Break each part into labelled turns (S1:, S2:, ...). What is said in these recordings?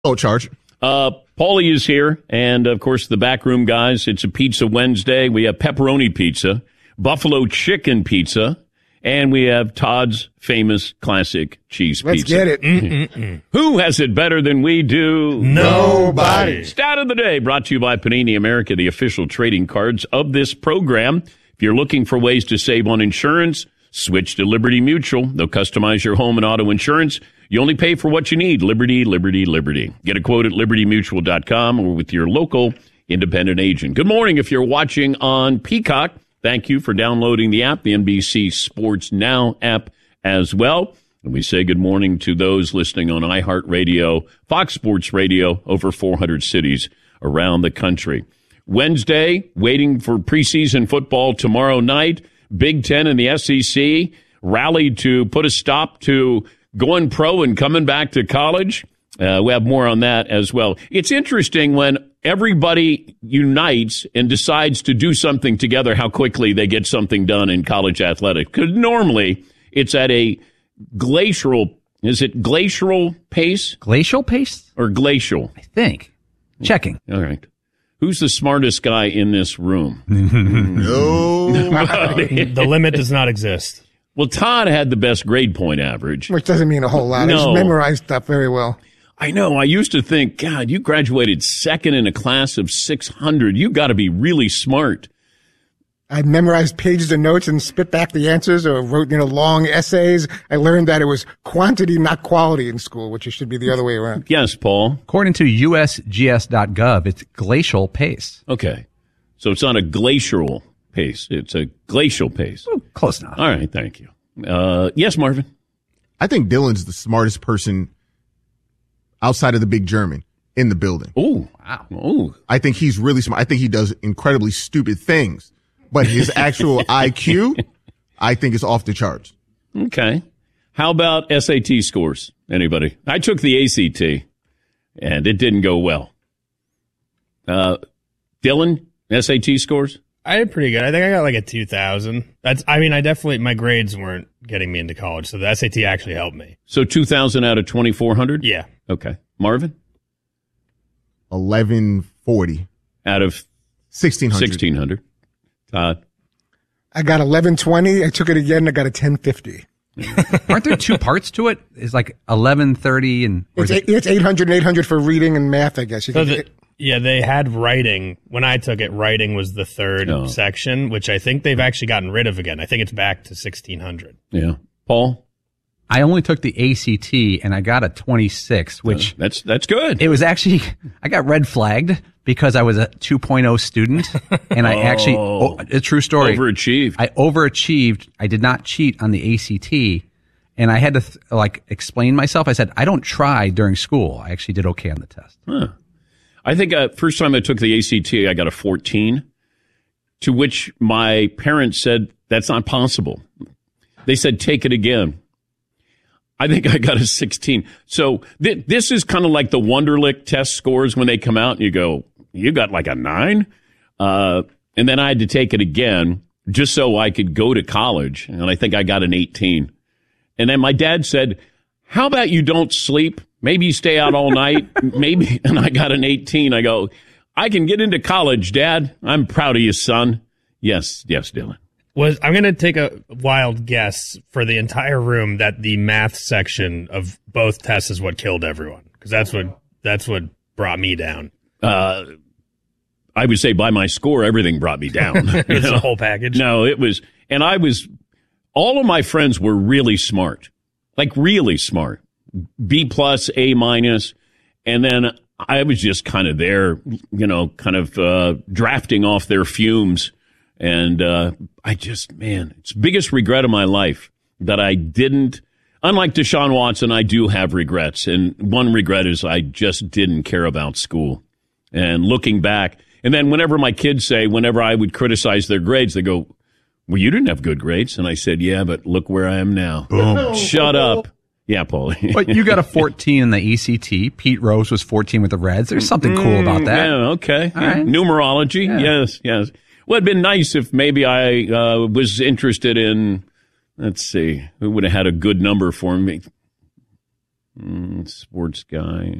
S1: Oh, Charge.
S2: Paulie is here, and, of course, the backroom guys. It's a Pizza Wednesday. We have pepperoni pizza, buffalo chicken pizza, and we have Todd's famous classic cheese
S3: Let's
S2: pizza.
S3: get it.
S2: Who has it better than we do?
S3: Nobody.
S2: Stat of the day brought to you by Panini America, the official trading cards of this program. If you're looking for ways to save on insurance, switch to Liberty Mutual. They'll customize your home and auto insurance. You only pay for what you need. Liberty, Liberty, Liberty. Get a quote at libertymutual.com or with your local independent agent. Good morning if you're watching on Peacock. Thank you for downloading the app, the NBC Sports Now app as well. And we say good morning to those listening on iHeartRadio, Fox Sports Radio, over 400 cities around the country. Wednesday, waiting for preseason football tomorrow night. Big Ten and the SEC rallied to put a stop to going pro and coming back to college. We have more on that as well. It's interesting when everybody unites and decides to do something together, how quickly they get something done in college athletics. Because normally it's at a glacial, is it glacial pace?
S4: Glacial pace?
S2: Or glacial?
S4: I think. Checking.
S2: All right. Who's the smartest guy in this room?
S1: Nobody.
S5: The limit does not exist.
S2: Well, Todd had the best grade point average.
S3: Which doesn't mean a whole lot. I
S2: No.
S3: just memorized stuff very well.
S2: I know. I used to think, God, you graduated second in a class of 600. You got to be really smart.
S3: I memorized pages of notes and spit back the answers or wrote, long essays. I learned that it was quantity, not quality in school, which it should be the other way around.
S2: Yes, Paul.
S4: According to usgs.gov, it's glacial pace.
S2: Okay. So it's not a glacial pace. It's a glacial pace.
S4: Ooh, close enough.
S2: All right. Thank you. Yes, Marvin.
S1: I think Dylan's the smartest person outside of the big German in the building.
S2: Oh, wow. Oh,
S1: I think he's really smart. I think he does incredibly stupid things, but his actual IQ, I think, is off the charts.
S2: okay. How about SAT scores? Anybody? I took the ACT, and it didn't go well. Dylan, SAT scores?
S5: I did pretty good. I think I got like a 2,000. My grades weren't getting me into college, so the SAT actually helped me.
S2: So 2,000 out of 2,400?
S5: Yeah.
S2: Okay. Marvin?
S1: 1140.
S2: Out of
S1: 1600.
S2: 1,600. Todd?
S3: I got 1120. I took it again. I got a 1050.
S4: Aren't there two parts to it? It's like 1130 and...
S3: It's 800 and 800 for reading and math, I guess.
S5: They had writing. When I took it, writing was the third section, which I think they've actually gotten rid of again. I think it's back to 1,600.
S2: Yeah. Paul?
S4: I only took the ACT and I got a 26, which...
S2: That's good.
S4: It was actually... I got red flagged because I was a 2.0 student and I actually... a true story.
S2: Overachieved.
S4: I overachieved. I did not cheat on the ACT and I had to explain myself. I said, I don't try during school. I actually did okay on the test.
S2: Huh. I think first time I took the ACT, I got a 14, to which my parents said, that's not possible. They said, take it again. I think I got a 16. So this is kind of like the Wonderlic test scores when they come out and you go, you got like a 9? And then I had to take it again just so I could go to college. And I think I got an 18. And then my dad said, how about you don't sleep? Maybe you stay out all night. Maybe. And I got an 18. I go, I can get into college, Dad. I'm proud of you, son. Yes, Dylan.
S5: I'm going to take a wild guess for the entire room that the math section of both tests is what killed everyone, because that's what brought me down.
S2: I would say by my score, everything brought me down.
S5: It's the whole package.
S2: No, it was, and all of my friends were really smart, like really smart, B+, A-, and then I was just kind of there, drafting off their fumes. And it's the biggest regret of my life that I didn't, unlike Deshaun Watson, I do have regrets. And one regret is I just didn't care about school. And looking back, and then whenever my kids say, whenever I would criticize their grades, they go, well, you didn't have good grades. And I said, yeah, but look where I am now. Boom. Shut up. Yeah, Paulie.
S4: But you got a 14 in the ECT. Pete Rose was 14 with the Reds. There's something cool about that.
S2: Yeah, okay.
S4: All right.
S2: Numerology.
S4: Yeah.
S2: Yes. Well, it'd been nice if maybe I was interested in, let's see, who would have had a good number for me. Sports guy.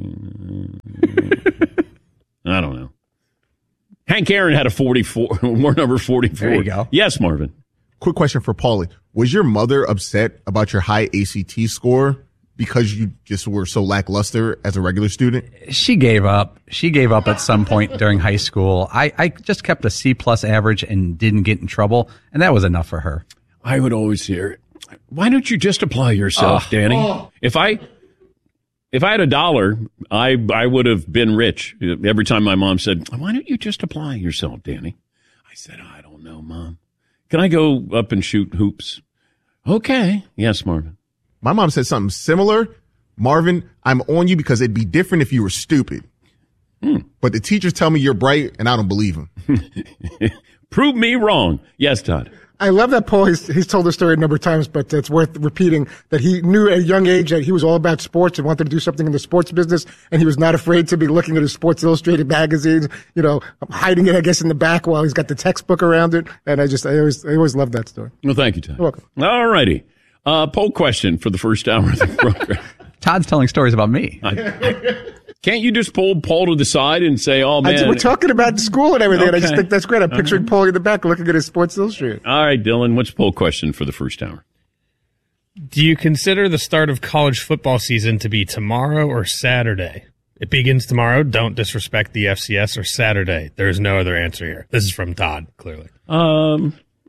S2: I don't know. Hank Aaron had a 44, war number 44.
S4: There you go.
S2: Yes, Marvin.
S1: Quick question for Paulie. Was your mother upset about your high ACT score because you just were so lackluster as a regular student?
S4: She gave up. She gave up at some point during high school. I just kept a C+ average and didn't get in trouble, and that was enough for her.
S2: I would always hear, why don't you just apply yourself, Danny? If I had $1, I would have been rich. Every time my mom said, why don't you just apply yourself, Danny? I said, I don't know, Mom. Can I go up and shoot hoops? Okay. Yes, Marvin.
S1: My mom said something similar. Marvin, I'm on you because it'd be different if you were stupid. But the teachers tell me you're bright, and I don't believe them.
S2: Prove me wrong. Yes, Todd.
S3: I love that Paul. He's told the story a number of times, but it's worth repeating that he knew at a young age that he was all about sports and wanted to do something in the sports business, and he was not afraid to be looking at his Sports Illustrated magazines, hiding it, I guess, in the back while he's got the textbook around it. And I always loved that story.
S2: Well, thank you, Todd.
S3: You're welcome.
S2: All righty. Poll question for the first hour of the program.
S4: Todd's telling stories about me.
S2: Can't you just pull Paul to the side and say, oh, man.
S3: We're talking about school and everything, and I just
S2: Okay.
S3: think that's great. I'm picturing Paul in the back looking at his Sports Illustrated.
S2: All right, Dylan, what's poll question for the first hour?
S5: Do you consider the start of college football season to be tomorrow or Saturday? It begins tomorrow. Don't disrespect the FCS, or Saturday. There is no other answer here. This is from Todd, clearly.
S2: I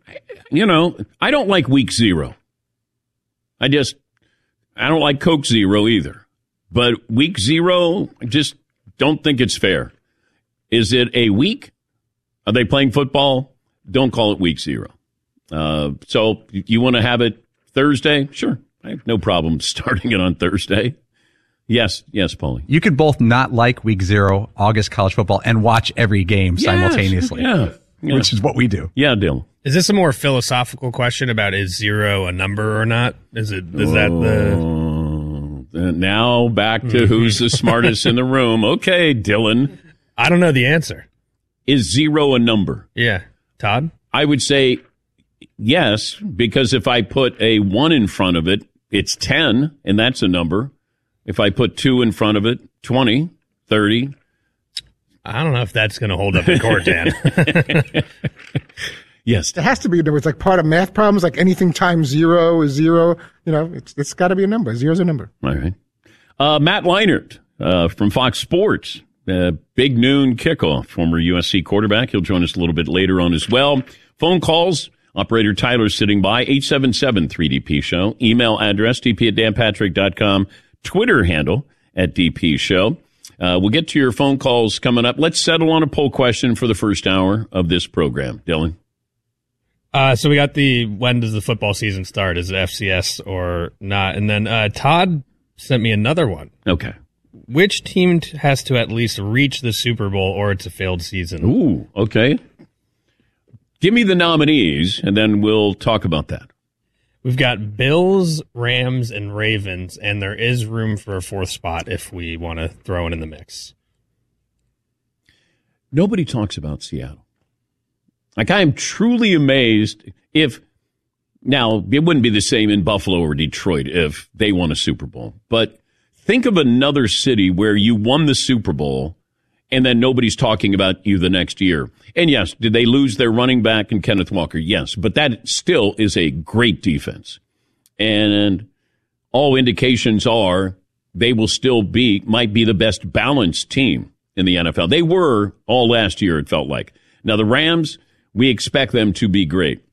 S2: don't like week 0. I don't like Coke Zero either. But week 0, I just don't think it's fair. Is it a week? Are they playing football? Don't call it week 0. So you want to have it Thursday? Sure. I have no problem starting it on Thursday. Yes, Paulie.
S4: You could both not like week 0, August college football, and watch every game simultaneously,
S2: Yeah.
S4: which is what we do.
S2: Yeah, Dylan.
S5: Is this a more philosophical question about is 0 a number or not? Is that the...
S2: Now back to who's the smartest in the room. Okay, Dylan.
S5: I don't know the answer.
S2: Is 0 a number?
S5: Yeah. Todd?
S2: I would say yes, because if I put a 1 in front of it, it's 10, and that's a number. If I put 2 in front of it, 20, 30.
S5: I don't know if that's going to hold up in court, Dan.
S2: Yes.
S3: It has to be a number. It's like part of math problems, like anything times 0 is 0. It's got to be a number. 0 is a number.
S2: All right. Matt Leinart from Fox Sports, big noon kickoff, former USC quarterback. He'll join us a little bit later on as well. Phone calls, operator Tyler sitting by, 877-3DP-SHOW. Email address, dp@danpatrick.com. Twitter handle @DP-SHOW. We'll get to your phone calls coming up. Let's settle on a poll question for the first hour of this program. Dylan?
S5: So we got when does the football season start? Is it FCS or not? And then Todd sent me another one.
S2: Okay.
S5: Which team has to at least reach the Super Bowl or it's a failed season?
S2: Ooh, okay. Give me the nominees, and then we'll talk about that.
S5: We've got Bills, Rams, and Ravens, and there is room for a 4th spot if we want to throw it in the mix.
S2: Nobody talks about Seattle. Like, I am truly amazed now, it wouldn't be the same in Buffalo or Detroit if they won a Super Bowl. But think of another city where you won the Super Bowl and then nobody's talking about you the next year. And yes, did they lose their running back and Kenneth Walker? Yes, but that still is a great defense. And all indications are they will still might be the best balanced team in the NFL. They were all last year, it felt like. Now, the Rams, we expect them to be great.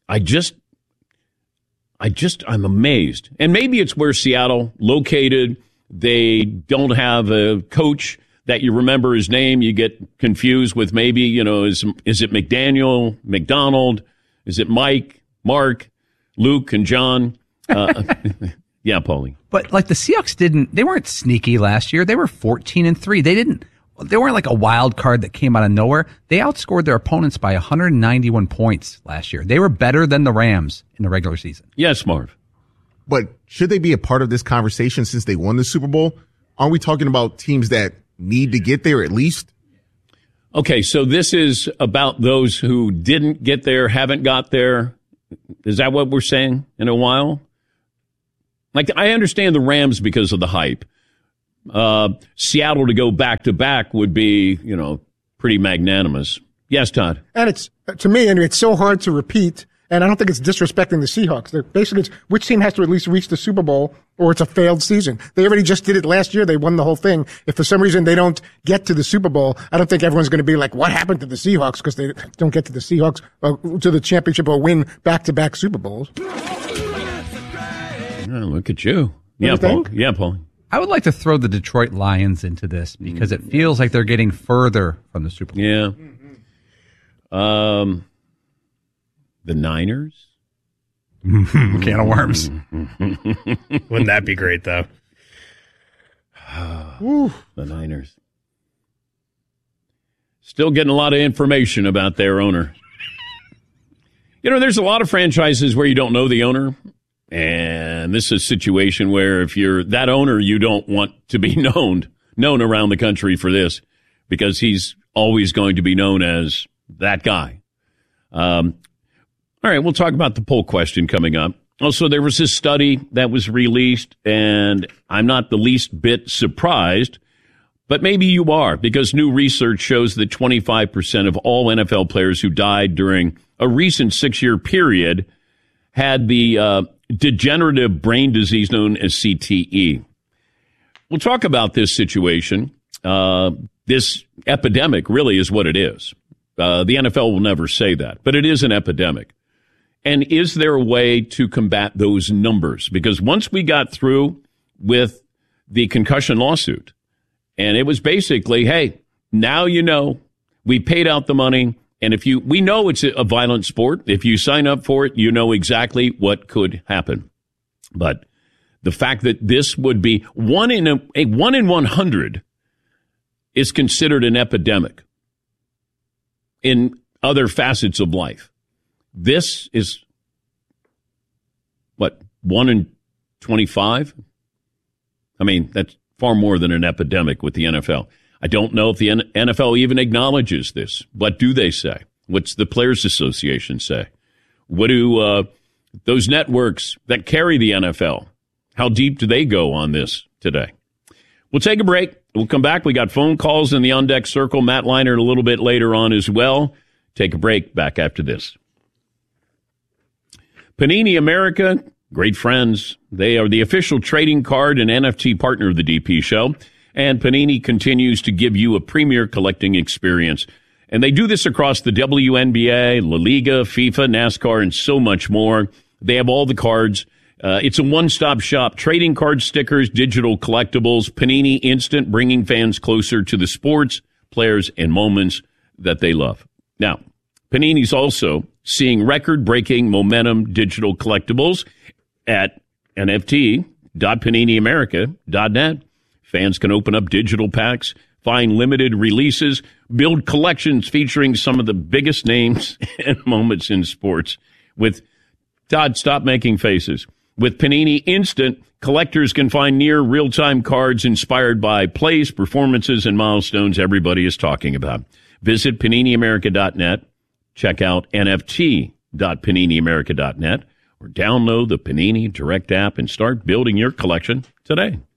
S2: I'm amazed. And maybe it's where Seattle located. They don't have a coach that you remember his name. You get confused with maybe, is it McDaniel, McDonald? Is it Mike, Mark, Luke, and John? Yeah, Paulie.
S4: But like the Seahawks they weren't sneaky last year. They were 14-3. They weren't like a wild card that came out of nowhere. They outscored their opponents by 191 points last year. They were better than the Rams in the regular season.
S2: Yes, Marv.
S1: But should they be a part of this conversation since they won the Super Bowl? Aren't we talking about teams that need to get there at least?
S2: Okay, so this is about those who didn't get there, haven't got there. Is that what we're saying in a while? Like, I understand the Rams because of the hype. Seattle to go back-to-back would be, pretty magnanimous. Yes, Todd.
S3: And it's, to me, and it's so hard to repeat, and I don't think it's disrespecting the Seahawks. Basically, it's which team has to at least reach the Super Bowl or it's a failed season. They already just did it last year. They won the whole thing. If for some reason they don't get to the Super Bowl, I don't think everyone's going to be like, what happened to the Seahawks? Because they don't get to the Seahawks, to the championship or win back-to-back Super Bowls.
S2: Look at you. Yeah, Paul. Yeah, Paul.
S4: I would like to throw the Detroit Lions into this because it feels like they're getting further from the Super Bowl.
S2: Yeah. The Niners?
S4: Can of worms.
S5: Wouldn't that be great, though?
S2: The Niners. Still getting a lot of information about their owner. There's a lot of franchises where you don't know the owner. And this is a situation where if you're that owner, you don't want to be known around the country for this because he's always going to be known as that guy. All right, we'll talk about the poll question coming up. Also, there was this study that was released, and I'm not the least bit surprised, but maybe you are, because new research shows that 25% of all NFL players who died during a recent 6-year period had the degenerative brain disease known as CTE. We'll talk about this situation. This epidemic really is what it is. The NFL will never say that, but it is an epidemic. And is there a way to combat those numbers? Because once we got through with the concussion lawsuit, and it was basically, hey, now we paid out the money, and we know it's a violent sport. If you sign up for it, you know exactly what could happen. But the fact that this would be 1 in 100 is considered an epidemic in other facets of life. This is, 1 in 25? I mean, that's far more than an epidemic with the NFL. I don't know if the NFL even acknowledges this. What do they say? What's the Players Association say? What do those networks that carry the NFL, how deep do they go on this today? We'll take a break. We'll come back. We got phone calls in the On Deck Circle. Matt Leinart a little bit later on as well. Take a break. Back after this. Panini America, great friends. They are the official trading card and NFT partner of the DP Show. And Panini continues to give you a premier collecting experience. And they do this across the WNBA, La Liga, FIFA, NASCAR, and so much more. They have all the cards. It's a one-stop shop. Trading card, stickers, digital collectibles. Panini Instant, bringing fans closer to the sports, players, and moments that they love. Now, Panini's also seeing record-breaking digital collectibles at nft.paniniamerica.net. Fans can open up digital packs, find limited releases, build collections featuring some of the biggest names and moments in sports. With Todd, stop making faces. With Panini Instant, collectors can find near real-time cards inspired by plays, performances, and milestones everybody is talking about. Visit paniniamerica.net, check out nft.paniniamerica.net, or download the Panini Direct app and start building your collection today.